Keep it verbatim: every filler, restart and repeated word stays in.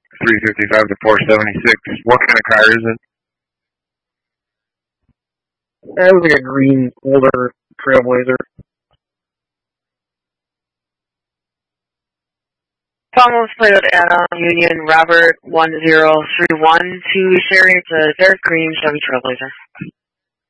three fifty-five to four seventy-six. What kind of car is it? That was like a green, older Trailblazer. Thomas Toyota Adam Union Robert one zero three one to Sherry. It's a dark green Chevy Trailblazer.